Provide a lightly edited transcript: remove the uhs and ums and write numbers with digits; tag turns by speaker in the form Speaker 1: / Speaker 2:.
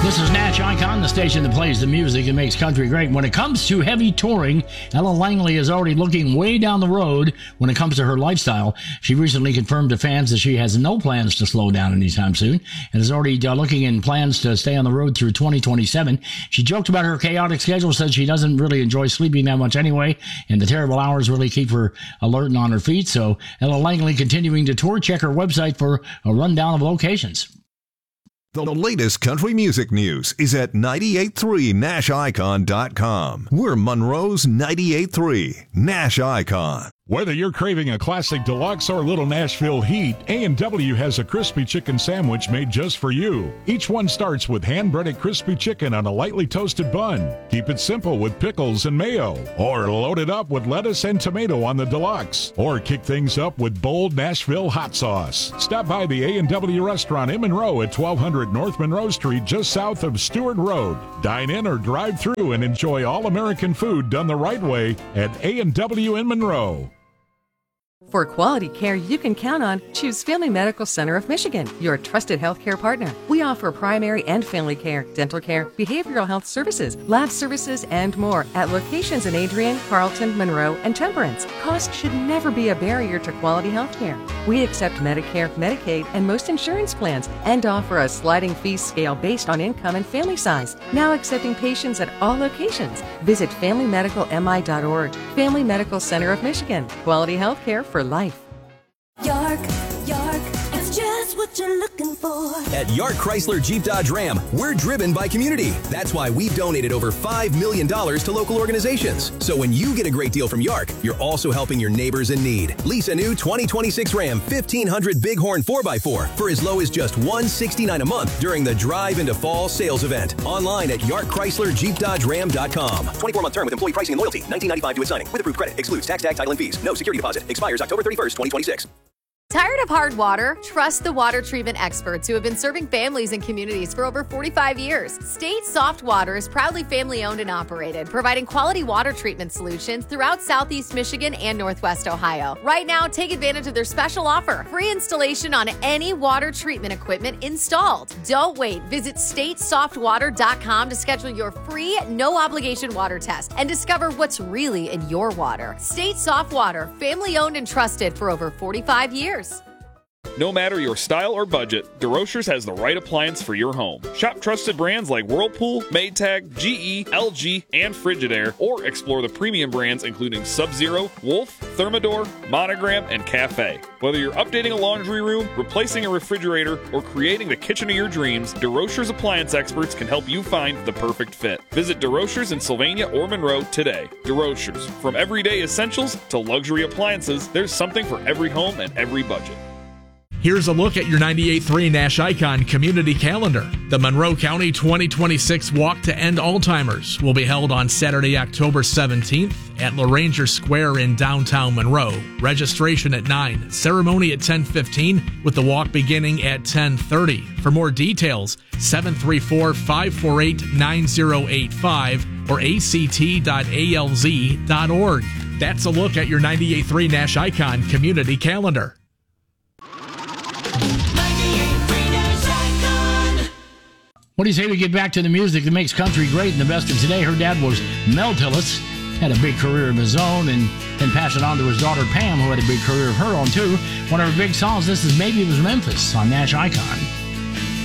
Speaker 1: This is Nash Icon, the station that plays the music and makes country great. When it comes to heavy touring, Ella Langley is already looking way down the road when it comes to her lifestyle. She recently confirmed to fans that she has no plans to slow down anytime soon and is already looking in plans to stay on the road through 2027. She joked about her chaotic schedule, said she doesn't really enjoy sleeping that much anyway, and the terrible hours really keep her alert and on her feet. So Ella Langley continuing to tour. Check her website for a rundown of locations.
Speaker 2: The latest country music news is at 983nashicon.com. We're Monroe's 98.3 Nash Icon.
Speaker 3: Whether you're craving a classic deluxe or little Nashville heat, A&W has a crispy chicken sandwich made just for you. Each one starts with hand-breaded crispy chicken on a lightly toasted bun. Keep it simple with pickles and mayo. Or load it up with lettuce and tomato on the deluxe. Or kick things up with bold Nashville hot sauce. Stop by the A&W restaurant in Monroe at 1200 North Monroe Street, just south of Stewart Road. Dine in or drive through and enjoy all-American food done the right way at A&W in Monroe.
Speaker 4: For quality care you can count on, choose Family Medical Center of Michigan, your trusted healthcare partner. We offer primary and family care, dental care, behavioral health services, lab services, and more at locations in Adrian, Carlton, Monroe, and Temperance. Cost should never be a barrier to quality healthcare. We accept Medicare, Medicaid, and most insurance plans and offer a sliding fee scale based on income and family size. Now accepting patients at all locations. Visit FamilyMedicalMI.org. Family Medical Center of Michigan. Quality healthcare for life.
Speaker 5: York, it's just what you're looking for.
Speaker 6: At York Chrysler Jeep Dodge Ram, we're driven by community. That's why we've donated over $5 million to local organizations. So when you get a great deal from York, you're also helping your neighbors in need. Lease a new 2026 Ram 1500 Bighorn 4x4 for as low as just $169 a month during the Drive into Fall sales event. Online at YorkChryslerJeepDodgeRam.com. 24-month term with employee pricing and loyalty. $19.95 due at signing. With approved credit. Excludes tax, tag, title, and fees. No security deposit. Expires October 31st, 2026.
Speaker 7: Tired of hard water? Trust the water treatment experts who have been serving families and communities for over 45 years. State Soft Water is proudly family-owned and operated, providing quality water treatment solutions throughout Southeast Michigan and Northwest Ohio. Right now, take advantage of their special offer. Free installation on any water treatment equipment installed. Don't wait. Visit statesoftwater.com to schedule your free, no-obligation water test and discover what's really in your water. State Soft Water, family-owned and trusted for over 45 years.
Speaker 8: No matter your style or budget, DeRochers has the right appliance for your home. Shop trusted brands like Whirlpool, Maytag, GE, LG, and Frigidaire, or explore the premium brands including Sub-Zero, Wolf, Thermador, Monogram, and Cafe. Whether you're updating a laundry room, replacing a refrigerator, or creating the kitchen of your dreams, DeRochers appliance experts can help you find the perfect fit. Visit DeRochers in Sylvania or Monroe today. DeRochers, from everyday essentials to luxury appliances, there's something for every home and every budget.
Speaker 9: Here's a look at your 98.3 Nash Icon community calendar. The Monroe County 2026 Walk to End Alzheimer's will be held on Saturday, October 17th at LaRanger Square in downtown Monroe. Registration at 9, ceremony at 10:15, with the walk beginning at 10:30. For more details, 734-548-9085 or act.alz.org. That's a look at your 98.3 Nash Icon community calendar.
Speaker 1: What do you say we get back to the music that makes country great and the best of today? Her dad was Mel Tillis, had a big career of his own, and then passed it on to his daughter Pam, who had a big career of her own too. One of her big songs, this is Maybe It Was Memphis on Nash Icon.